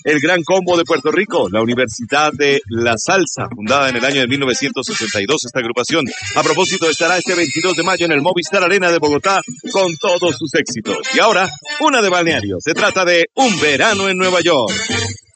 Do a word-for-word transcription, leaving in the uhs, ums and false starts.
El Gran Combo de Puerto Rico, la Universidad de la Salsa, fundada en el año de mil novecientos sesenta y dos, esta agrupación. A propósito, estará este veintidós de mayo en el Movistar Arena de Bogotá con todos sus éxitos. Y ahora, una de balneario. Se trata de Un Verano en Nueva York.